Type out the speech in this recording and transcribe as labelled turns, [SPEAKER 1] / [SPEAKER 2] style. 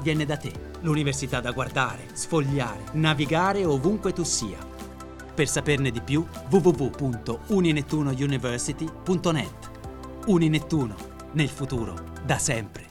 [SPEAKER 1] viene da te. L'università da guardare, sfogliare, navigare ovunque tu sia. Per saperne di più, www.uninettunouniversity.net. Uninettuno, nel futuro, da sempre.